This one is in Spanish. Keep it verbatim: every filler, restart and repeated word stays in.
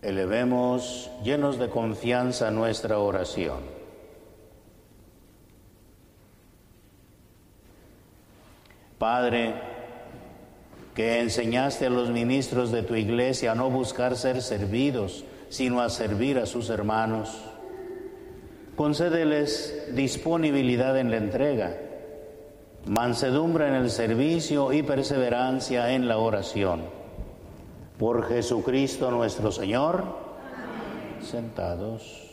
Elevemos llenos de confianza nuestra oración. Padre, que enseñaste a los ministros de tu iglesia a no buscar ser servidos, sino a servir a sus hermanos, concédeles disponibilidad en la entrega, mansedumbre en el servicio y perseverancia en la oración. Por Jesucristo nuestro Señor. Amén. Sentados.